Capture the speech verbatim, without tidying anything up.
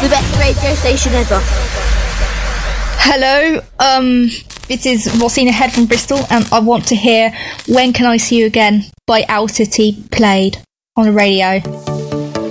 the best radio station ever. Hello, um, this is Rosina Head from Bristol, and I want to hear When Can I See You Again by Outer T played on the radio.